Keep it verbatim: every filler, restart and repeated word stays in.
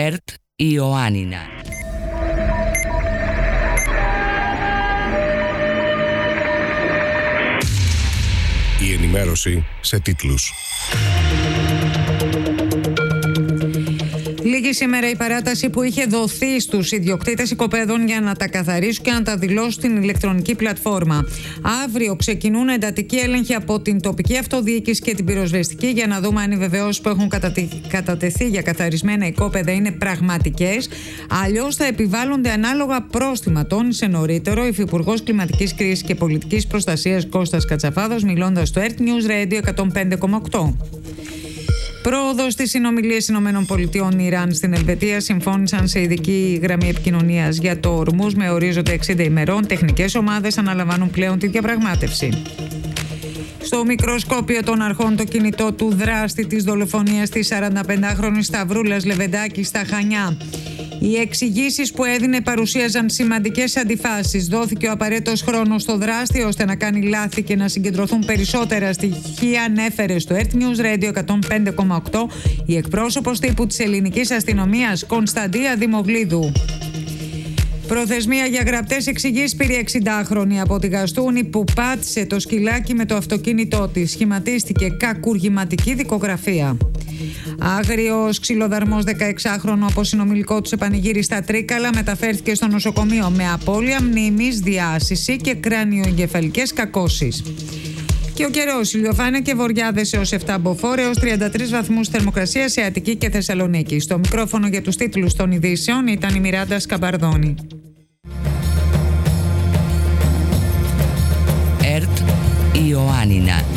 ΕΡΤ Ιωάννινα. Η ενημέρωση σε τίτλους. Λίγη σήμερα η παράταση που είχε δοθεί στους ιδιοκτήτες οικοπαίδων για να τα καθαρίσουν και να τα δηλώσουν στην ηλεκτρονική πλατφόρμα. Αύριο ξεκινούν εντατικοί έλεγχοι από την τοπική αυτοδιοίκηση και την πυροσβεστική για να δούμε αν οι βεβαιώσεις που έχουν κατατεθεί για καθαρισμένα οικόπεδα είναι πραγματικές. Αλλιώς θα επιβάλλονται ανάλογα πρόστιμα, τόνισε νωρίτερο ο Υφυπουργός Κλιματικής Κρίσης και Πολιτικής Προστασίας Κώστας Κατσαφάδος, μιλώντας στο ΕΡΤ News Radio εκατόν πέντε κόμμα οκτώ. Πρόοδος στις συνομιλίες ΗΠΑ Ιράν στην Ελβετία συμφώνησαν σε ειδική γραμμή επικοινωνίας για το Ορμούζ με ορίζοντα εξήντα ημερών. Τεχνικές ομάδες αναλαμβάνουν πλέον τη διαπραγμάτευση. Στο μικροσκόπιο των αρχών το κινητό του δράστη της δολοφονίας της σαρανταπεντάχρονης Σταυρούλας Λεβεντάκη στα Χανιά. Οι εξηγήσεις που έδινε παρουσίαζαν σημαντικές αντιφάσεις. Δόθηκε ο απαραίτητος χρόνος στο δράστη ώστε να κάνει λάθη και να συγκεντρωθούν περισσότερα στοιχεία, ανέφερε στο ΕΡΤ News Radio εκατόν πέντε κόμμα οκτώ η εκπρόσωπος τύπου της ελληνικής αστυνομίας Κωνσταντία Δημογλίδου. Προθεσμία για γραπτές εξηγήσεις πήρε εξηντάχρονη από τη Γαστούνη που πάτησε το σκυλάκι με το αυτοκίνητό της. Σχηματίστηκε κακουργηματική δικογραφία. Άγριος ξυλοδαρμός δεκαεξάχρονο από συνομιλικό του σε πανηγύρι στα Τρίκαλα μεταφέρθηκε στο νοσοκομείο με απώλεια μνήμης, διάσηση και κρανιοεγκεφαλικές κακώσεις. Και ο καιρός, ηλιοφάνεια και βοριάδες έως επτά μποφόρ, έως τριάντα τρεις βαθμούς θερμοκρασία σε Αττική και Θεσσαλονίκη. Στο μικρόφωνο για τους τίτλους των ειδήσεων ήταν η Μιράντα Σκαμπαρδόνη. ΕΡΤ Ιωάννινα.